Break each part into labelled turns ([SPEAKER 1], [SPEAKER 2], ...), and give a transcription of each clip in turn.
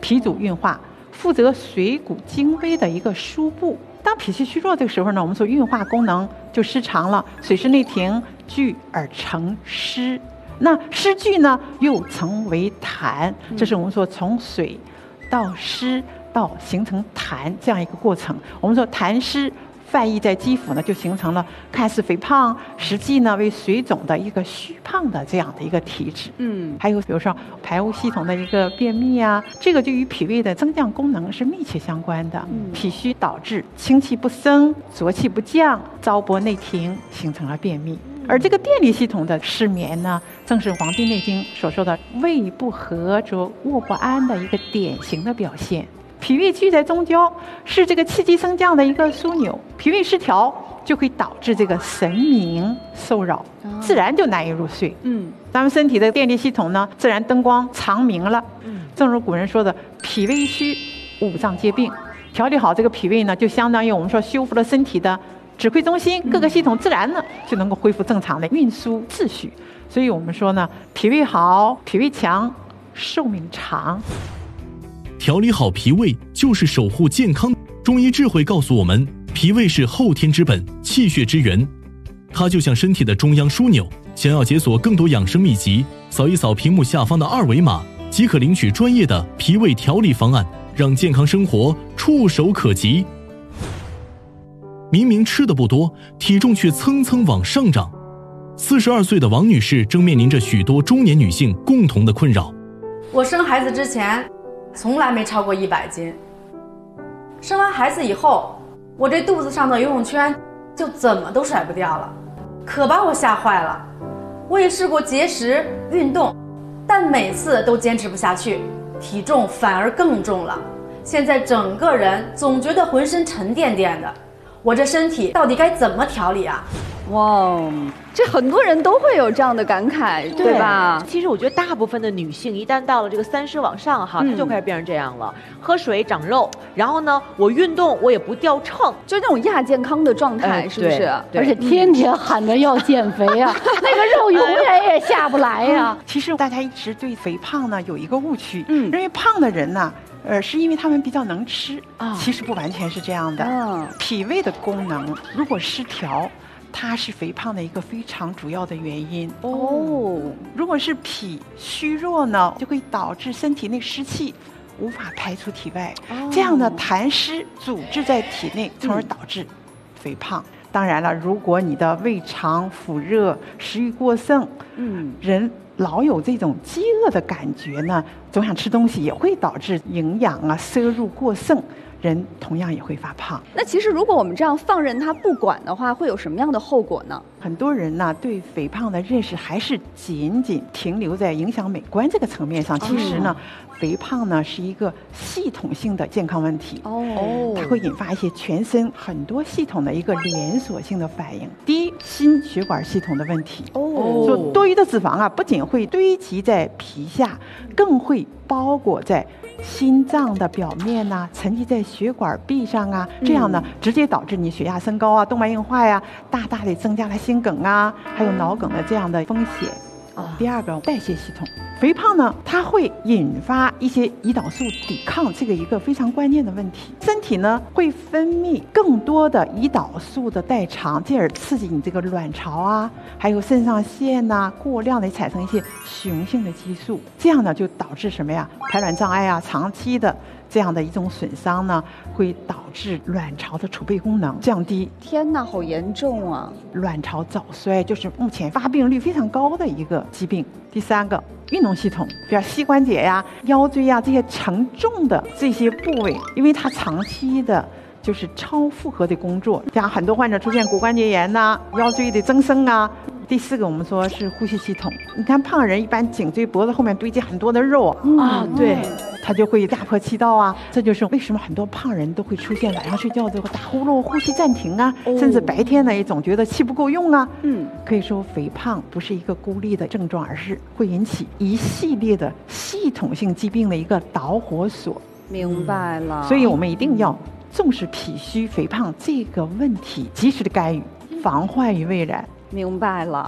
[SPEAKER 1] 脾主运化，负责水谷精微的一个输布。当脾气虚弱这个时候呢，我们说运化功能就失常了，水湿内停，聚而成湿。那湿聚呢，又成为痰，这是我们说从水到湿到形成痰这样一个过程。我们说痰湿泛溢在肌肤呢，就形成了看似肥胖，实际呢为水肿的一个虚胖的这样的一个体质。还有比如说排污系统的一个便秘啊，这个就与脾胃的增降功能是密切相关的。脾虚导致清气不升，浊气不降，糟粕内停，形成了便秘。而这个电力系统的失眠呢，正是《黄帝内经》所说的胃不和则卧不安的一个典型的表现。脾胃聚在中焦，是这个气机升降的一个枢纽，脾胃失调就会导致这个神明受扰，自然就难以入睡。咱们身体的电力系统呢，自然灯光长明了。正如古人说的，脾胃虚，五脏皆病。调理好这个脾胃呢，就相当于我们说修复了身体的指挥中心，各个系统自然呢就能够恢复正常的运输秩序。所以我们说呢，脾胃好，脾胃强，寿命长。
[SPEAKER 2] 调理好脾胃就是守护健康。中医智慧告诉我们，脾胃是后天之本，气血之源，它就像身体的中央枢纽。想要解锁更多养生秘籍，扫一扫屏幕下方的二维码，即可领取专业的脾胃调理方案，让健康生活触手可及。明明吃的不多，体重却蹭蹭往上涨。42岁的王女士正面临着许多中年女性共同的困扰。
[SPEAKER 3] 我生孩子之前从来没超过100斤，生完孩子以后，我这肚子上的游泳圈就怎么都甩不掉了，可把我吓坏了。我也试过节食运动，但每次都坚持不下去，体重反而更重了。现在整个人总觉得浑身沉甸甸的，我这身体到底该怎么调理啊？
[SPEAKER 4] 哇，这很多人都会有这样的感慨，对吧？
[SPEAKER 5] 其实我觉得大部分的女性一旦到了这个30往上哈，她就开始变成这样了，喝水长肉，然后呢，我运动我也不掉秤，
[SPEAKER 4] 就那种亚健康的状态，是不是？
[SPEAKER 6] 而且天天喊着要减肥啊，那个肉永远也下不来呀。
[SPEAKER 1] 其实大家一直对肥胖呢有一个误区，认为胖的人呢，是因为他们比较能吃啊，其实不完全是这样的。脾胃的功能如果失调，它是肥胖的一个非常主要的原因。如果是脾虚弱呢，就会导致身体内湿气无法排出体外，这样的痰湿阻滞在体内，从而导致肥胖。当然了，如果你的胃肠腑热，食欲过剩，人老有这种饥饿的感觉呢，总想吃东西，也会导致营养啊摄入过剩，人同样也会发胖。
[SPEAKER 4] 那其实如果我们这样放任它不管的话，会有什么样的后果呢？
[SPEAKER 1] 很多人呢对肥胖的认识还是仅仅停留在影响美观这个层面上。其实呢，肥胖呢是一个系统性的健康问题。它会引发一些全身很多系统的一个连锁性的反应。第一，心血管系统的问题。说多余的脂肪啊，不仅会堆积在皮下，更会包裹在心脏的表面呐，沉积在血管壁上啊，这样呢，直接导致你血压升高啊，动脉硬化呀，大大的增加了心梗啊，还有脑梗的这样的风险。第二个，代谢系统，肥胖呢，它会引发一些胰岛素抵抗，这个一个非常关键的问题。身体呢会分泌更多的胰岛素的代偿，进而刺激你这个卵巢啊，还有肾上腺呐，过量的产生一些雄性的激素，这样呢就导致什么呀？排卵障碍啊，长期的这样的一种损伤呢，会导致卵巢的储备功能降低。
[SPEAKER 4] 天哪，好严重啊！
[SPEAKER 1] 卵巢早衰就是目前发病率非常高的一个疾病。第三个，运动系统，比如膝关节呀、腰椎呀这些承重的这些部位，因为它长期的就是超负荷的工作，像很多患者出现骨关节炎呐、腰椎的增生啊。第四个，我们说是呼吸系统。你看胖人一般颈椎脖子后面堆积很多的肉啊，对，他就会压迫气道啊。这就是为什么很多胖人都会出现晚上睡觉之后打呼噜、呼吸暂停啊，甚至白天呢也总觉得气不够用啊。可以说肥胖不是一个孤立的症状，而是会引起一系列的系统性疾病的一个导火索。
[SPEAKER 4] 明白了。
[SPEAKER 1] 所以我们一定要重视脾虚肥胖这个问题，及时的干预，防患于未然。
[SPEAKER 4] 明白了。那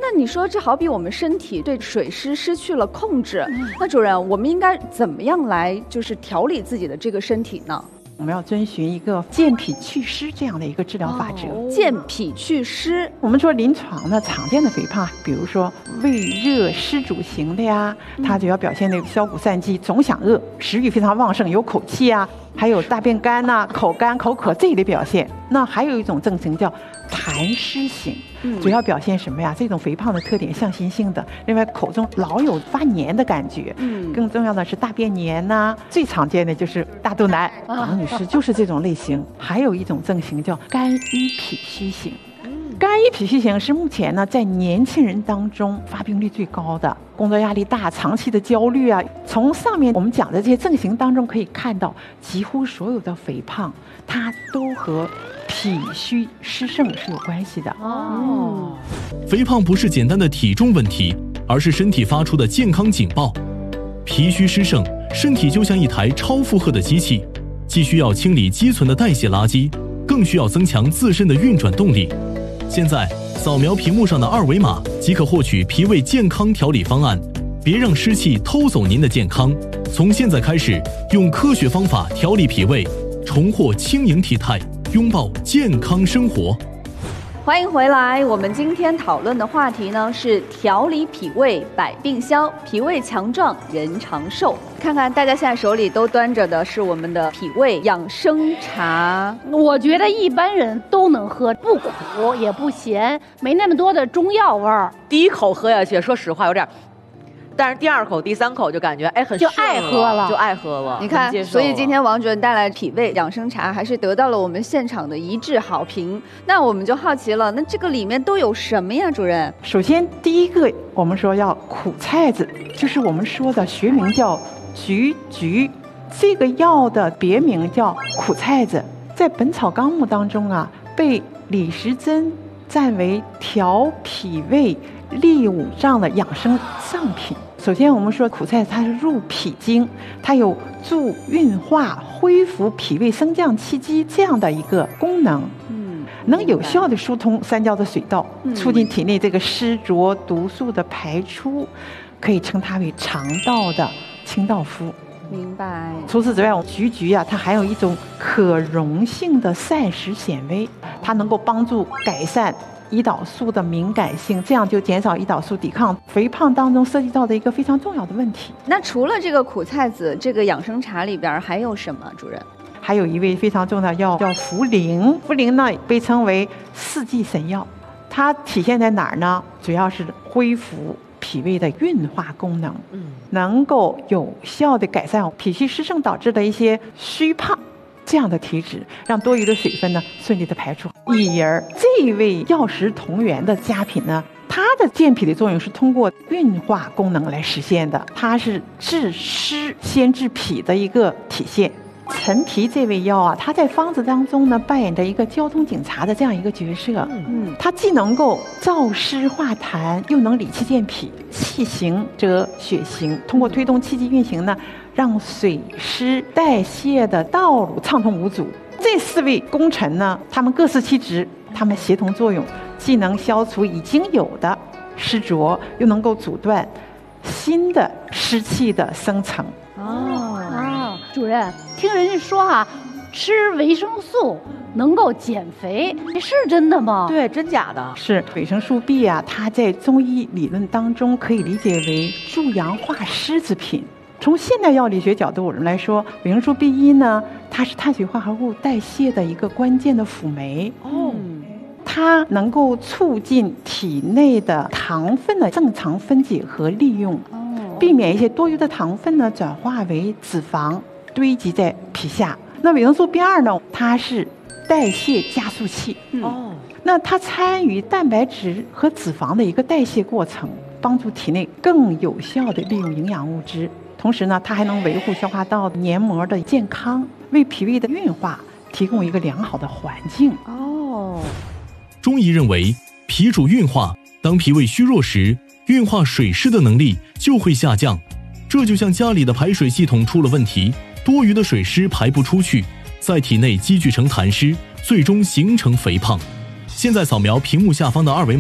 [SPEAKER 4] 那你说这好比我们身体对水湿失去了控制，那主任，我们应该怎么样来就是调理自己的这个身体呢？
[SPEAKER 1] 我们要遵循一个健脾祛湿这样的一个治疗法则。
[SPEAKER 4] 健脾祛湿，
[SPEAKER 1] 我们说临床呢常见的肥胖，比如说胃热湿阻型的呀，它主要表现那个消谷散饥、总想饿、食欲非常旺盛、有口气啊，还有大便干呐、口干口渴这一类表现。那还有一种症型叫痰湿型，主要表现什么呀？这种肥胖的特点向心性的，另外口中老有发黏的感觉，更重要的是大便黏呐，最常见的就是大肚腩，王女士就是这种类型。还有一种症型叫肝郁脾虚型。肝郁脾虚型是目前呢在年轻人当中发病率最高的，工作压力大、长期的焦虑啊。从上面我们讲的这些症型当中可以看到，几乎所有的肥胖它都和脾虚湿盛是有关系的。
[SPEAKER 2] 肥胖不是简单的体重问题，而是身体发出的健康警报。脾虚湿盛，身体就像一台超负荷的机器，既需要清理积存的代谢垃圾，更需要增强自身的运转动力。现在扫描屏幕上的2维码即可获取脾胃健康调理方案，别让湿气偷走您的健康。从现在开始，用科学方法调理脾胃，重获轻盈体态，拥抱健康生活。
[SPEAKER 4] 欢迎回来，我们今天讨论的话题呢是调理脾胃百病消，脾胃强壮人长寿。看看大家现在手里都端着的是我们的脾胃养生茶，
[SPEAKER 6] 我觉得一般人都能喝，不苦也不咸，没那么多的中药味儿。
[SPEAKER 5] 第一口喝下去，说实话有点，但是第2口、第3口就感觉很
[SPEAKER 6] 就爱喝了，
[SPEAKER 5] 就爱喝了。
[SPEAKER 4] 你看，所以今天王主任带来脾胃养生茶，还是得到了我们现场的一致好评。那我们就好奇了，那这个里面都有什么呀，主任？
[SPEAKER 1] 首先第一个，我们说要苦菜子，就是我们说的学名叫菊菊，这个药的别名叫苦菜子，在《本草纲目》当中啊，被李时珍赞为调脾胃利五脏的养生上品。首先我们说苦菜它是入脾经，它有助运化、恢复脾胃升降气机这样的一个功能，能有效的疏通三焦的水道，促进体内这个湿浊毒素的排出，可以称它为肠道的清道夫。
[SPEAKER 4] 明白。
[SPEAKER 1] 除此之外，菊菊啊，它含有一种可溶性的膳食纤维，它能够帮助改善胰岛素的敏感性，这样就减少胰岛素抵抗肥胖当中涉及到的一个非常重要的问题。
[SPEAKER 4] 那除了这个苦菜子，这个养生茶里边还有什么，主任？
[SPEAKER 1] 还有一味非常重要的药叫茯苓，茯苓呢被称为4季神药，它体现在哪儿呢？主要是恢复脾胃的运化功能，能够有效的改善脾虚湿盛导致的一些虚胖这样的体质，让多余的水分呢顺利的排出。以而这位药食同源的佳品呢，它的健脾的作用是通过运化功能来实现的，它是治湿先治脾的一个体现。陈皮这味药啊，它在方子当中呢扮演着一个交通警察的这样一个角色。它既能够燥湿化痰，又能理气健脾。气行则血行，通过推动气机运行呢，让水湿代谢的道路畅通无阻。这4位功臣呢，他们各司其职，他们协同作用，既能消除已经有的湿浊，又能够阻断新的湿气的生成。
[SPEAKER 6] 主任，听人家说啊，吃维生素能够减肥，是真的吗？
[SPEAKER 5] 对，真假的？
[SPEAKER 1] 是维生素 B 啊，它在中医理论当中可以理解为助阳化湿之品。从现代药理学角度来说，维生素 B1 呢，它是碳水化合物代谢的一个关键的辅酶。它能够促进体内的糖分的正常分解和利用，避免一些多余的糖分呢转化为脂肪堆积在皮下。那维生素 B2 呢，它是代谢加速器。那它参与蛋白质和脂肪的一个代谢过程，帮助体内更有效地利用营养物质。同时呢，它还能维护消化道黏膜的健康，为脾胃的运化提供一个良好的环境。
[SPEAKER 2] 中医认为，脾主运化，当脾胃虚弱时，运化水湿的能力就会下降。这就像家里的排水系统出了问题，多余的水湿排不出去，在体内积聚成痰湿，最终形成肥胖。现在扫描屏幕下方的2维码，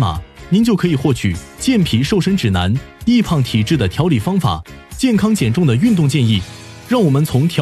[SPEAKER 2] 您就可以获取健脾瘦身指南、易胖体质的调理方法、健康减重的运动建议。让我们从调